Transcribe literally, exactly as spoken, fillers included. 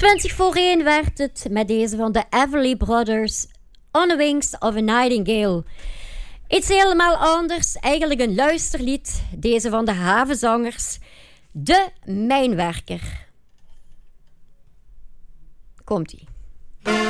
twintig voor één werd het met deze van de Everly Brothers, On the Wings of a Nightingale. Iets helemaal anders, eigenlijk een luisterlied, deze van de Havenzangers, De Mijnwerker. Komt-ie.